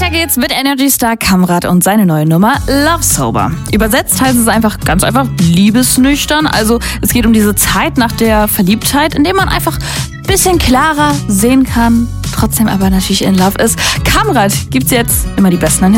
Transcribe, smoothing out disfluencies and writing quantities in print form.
Weiter geht's mit Energy Star Kamrat und seine neue Nummer Love Sober. Übersetzt heißt es ganz einfach liebesnüchtern. Also es geht um diese Zeit nach der Verliebtheit, in der man einfach ein bisschen klarer sehen kann, trotzdem aber natürlich in Love ist. Kamrat gibt's jetzt immer die besten Hits.